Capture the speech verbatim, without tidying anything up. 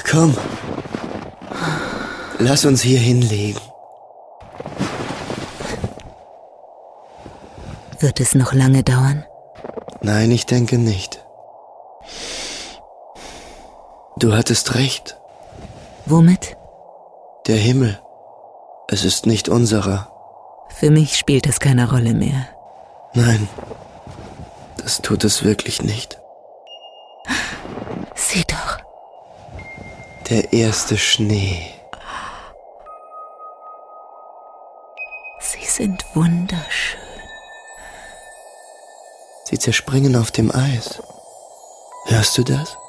Komm. Lass uns hier hinlegen. Wird es noch lange dauern? Nein, ich denke nicht. Du hattest recht. Womit? Der Himmel. Es ist nicht unserer. Für mich spielt es keine Rolle mehr. Nein, das tut es wirklich nicht. Sieh doch. Der erste Schnee. Sie sind wunderschön. Sie zerspringen auf dem Eis. Hörst du das?